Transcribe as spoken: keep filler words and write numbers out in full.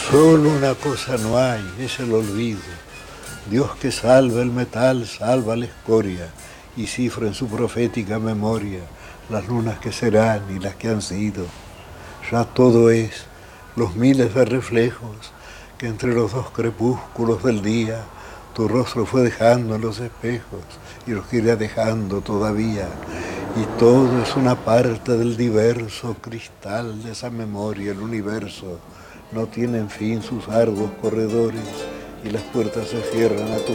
Solo una cosa no hay, es el olvido. Dios que salva el metal, salva la escoria y cifra en su profética memoria las lunas que serán y las que han sido. Ya todo es, los miles de reflejos que entre los dos crepúsculos del día tu rostro fue dejando en los espejos y los que irá dejando todavía. Y todo es una parte del diverso cristal de esa memoria, el universo. No tienen fin sus arduos corredores y las puertas se cierran a tu